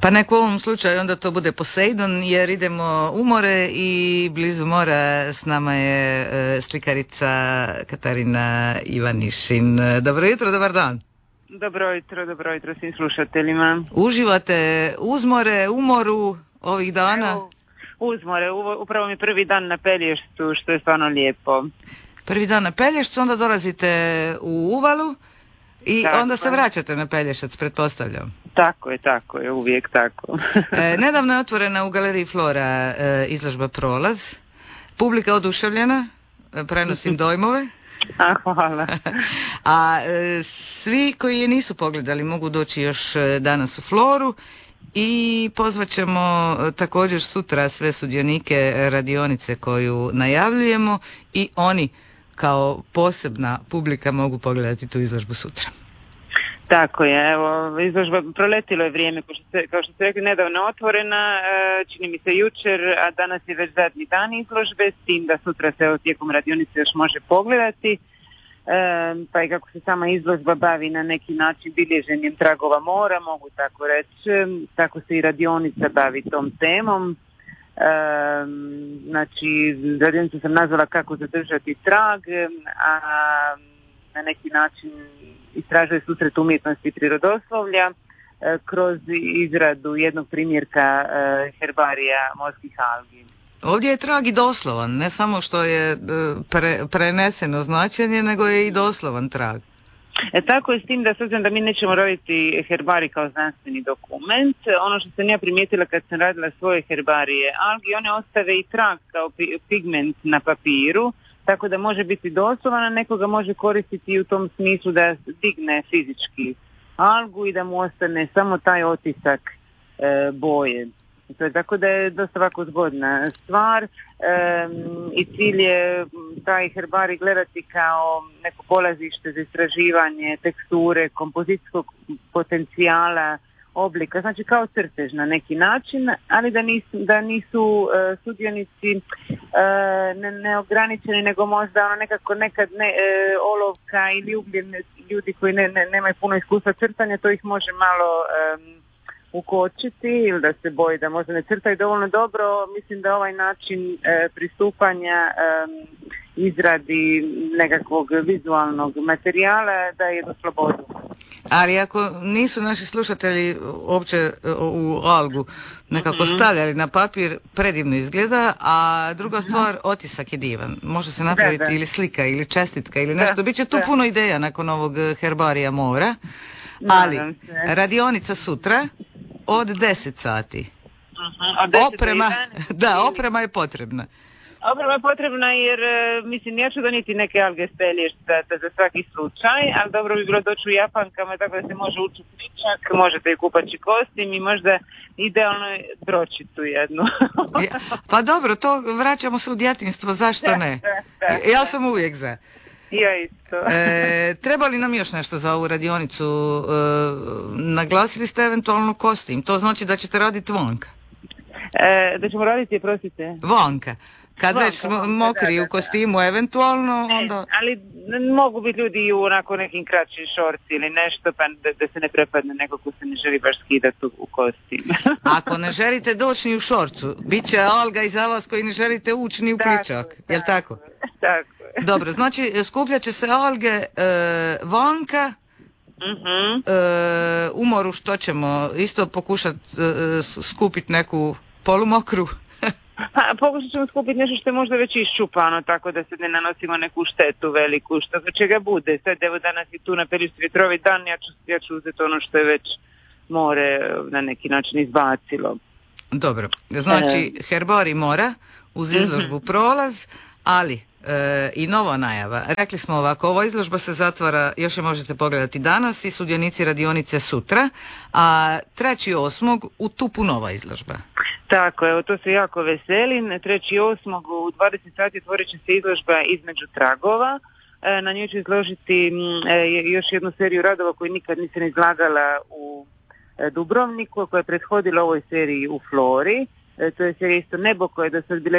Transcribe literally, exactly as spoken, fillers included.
Pa nek u ovom slučaju onda to bude Poseidon, jer idemo u more i blizu mora s nama je e, slikarica Katarina Ivanišin. Dobro jutro, dobar dan. Dobro jutro, dobro jutro svim slušateljima. Uživate uz more, u moru ovih dana? Evo, uz more, upravo mi prvi dan na Pelješcu, što je stvarno lijepo. Prvi dan na Pelješcu, onda dolazite u Uvalu i tako, onda se vraćate na Pelješac, pretpostavljam. Tako je, tako je, uvijek tako. e, nedavno je otvorena u Galeriji Flora e, izložba Prolaz. Publika oduševljena, prenosim dojmove. A, hvala. A e, svi koji je nisu pogledali mogu doći još danas u Floru i pozvat ćemo također sutra sve sudionike radionice koju najavljujemo i oni kao posebna publika mogu pogledati tu izložbu sutra. Tako je, evo, izložba, proletilo je vrijeme, kao što ste, kao što ste rekli, nedavno otvorena, čini mi se jučer, a danas je već zadnji dan izložbe, s tim da sutra se evo, tijekom radionice još može pogledati, e, pa i kako se sama izložba bavi na neki način bilježenjem tragova mora, mogu tako reći, tako se i radionica bavi tom temom. E, znači, radionicu sam nazvala kako zadržati trag, a na neki način istražuje susret umjetnosti i prirodoslovlja e, kroz izradu jednog primjerka e, herbarija morskih algi. Ovdje je trag i doslovan, ne samo što je pre, preneseno značenje, nego je i doslovan trag. E, tako je, s tim da s obzirom da mi nećemo raditi herbarij kao znanstveni dokument, ono što sam ja primijetila kad sam radila svoje herbarije algi, one ostave i trag kao pigment na papiru, tako da može biti doslovan, a nekoga može koristiti i u tom smislu da digne fizički algu i da mu ostane samo taj otisak e, boje. To je tako da je dosta ovako zgodna stvar e, i cilj je taj herbarij gledati kao neko polazište za istraživanje teksture, kompozicijskog potencijala, oblika, znači kao crtež na neki način, ali da nisu, da nisu uh, sudionici uh, ne, neograničeni, nego možda ono nekako nekad ne, uh, olovka ili ugljen ljudi koji ne, ne, nemaju puno iskustva crtanja, to ih može malo um, ukočiti ili da se boji da možda ne crtaju dovoljno dobro. Mislim da ovaj način uh, pristupanja um, izradi nekakvog vizualnog materijala da je do slobodu. Ali ako nisu naši slušatelji uopće u algu nekako stavljali na papir, predivno izgleda, a druga stvar, otisak je divan. Može se napraviti da, da. ili slika ili čestitka ili nešto. Biće tu da. puno ideja nakon ovog herbarija mora, ali radionica sutra od deset sati. Uh-huh. Od deset oprema, da, oprema je potrebna. Oprema je potrebna jer, mislim, ja ću donijeti neke alge s Pelješca za svaki slučaj, ali dobro bi bilo doći u japankama, tako da se može učiti čak, možete i kupaći kostim i možda idealno bročicu jednu. ja, pa dobro, to vraćamo se u djetinjstvo, zašto da, ne? Da, da, ja sam uvijek za. Ja isto. e, treba li nam još nešto za ovu radionicu? E, naglasili ste eventualno kostim, to znači da ćete raditi vanka? E, da ćemo raditi, prosite. Vanka. Kad već smo mokri da, da, u kostimu da. eventualno, onda... E, ali mogu biti ljudi i u onako nekim kraćim šorci ili nešto, pa da, da se ne prepadne neko ko se ne želi baš skidati u, u kostim. Ako ne želite doći ni u šorcu, bit će alga i za vas koji ne želite ući ni u pličak, jel tako? Tako. Dobro, znači skupljat će se alge e, vanka, uh-huh. e, u moru što ćemo isto pokušati e, skupiti neku polumokru. Pa pokušat ćemo skupiti nešto što je možda već iščupano, tako da se ne nanosimo neku štetu veliku, što čega bude. Sad evo danas je tu na Pelješcu vjetrovi dan, ja ću, ja ću uzeti ono što je već more na neki način izbacilo. Dobro, znači herbarij mora uz izložbu Prolaz, ali e, i nova najava. Rekli smo ovako, ova izložba se zatvara, još je možete pogledati danas i sudionici radionice sutra, a trećeg osmog u Tupu nova izložba. Tako, evo to se jako veselim. trećeg osmog u dvadeset sati otvorit će se izložba Između tragova. E, na njoj ću izložiti e, još jednu seriju radova koju nikad nisam izlagala u e, Dubrovniku, koja je prethodila ovoj seriji u Flori. E, to je serija isto Nebo, koja je do sad bila